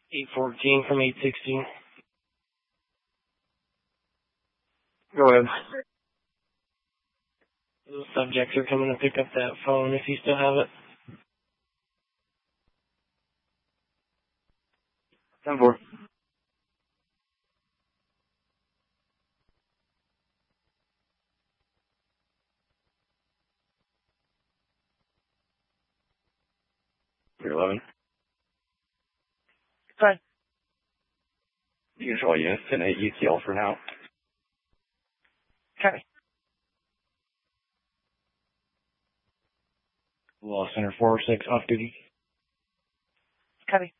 814 from 816. Go ahead. The subjects are coming to pick up that phone if you still have it. 10-4. You're 11. Fine. You control units in AETL for now. Okay. Lost Center 406 off duty. Copy.